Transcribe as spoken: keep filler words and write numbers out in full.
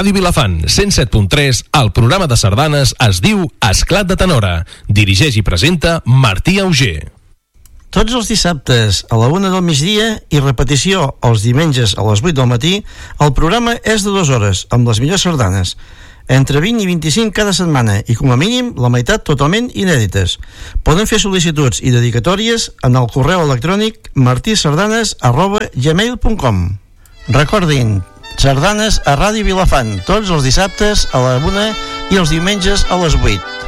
Ràdio Vilafant, cent set punt tres, el programa de sardanes es diu Esclat de Tenora. Dirigeix i presenta Martí Auger. Tots els dissabtes a la una del migdia i repetició els diumenges a les vuit del matí, el programa és de dues hores, amb les millors sardanes. Entre vint i vint-i-cinc cada setmana i, com a mínim, la meitat totalment inèdites. Poden fer sol·licituds i dedicatòries en el correu electrònic martisardanes arroba gmail punt com. Recordin, sardanes a Ràdio Vilafant, tots els dissabtes a la una i els diumenges a les vuit.